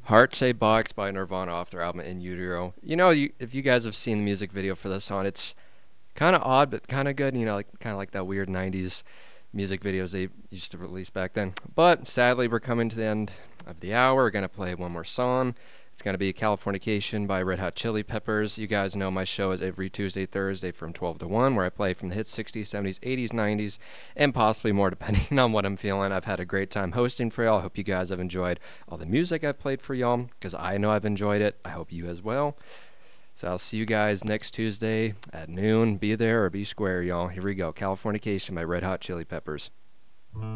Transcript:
Heart Shaped Box by Nirvana off their album In Utero. If you guys have seen the music video for this song, it's kind of odd but kind of good. Like kind of like that weird '90s music videos they used to release back then. But sadly, we're coming to the end of the hour. We're gonna play one more song. It's gonna be Californication by Red Hot Chili Peppers. You guys know my show is every Tuesday, Thursday from 12 to 1, where I play from the hits 60s, 70s, 80s, 90s, and possibly more depending on what I'm feeling. I've had a great time hosting for y'all. I hope you guys have enjoyed all the music I've played for y'all, because I know I've enjoyed it. I hope you as well. So I'll see you guys next Tuesday at noon. Be there or be square, y'all. Here we go. Californication by Red Hot Chili Peppers.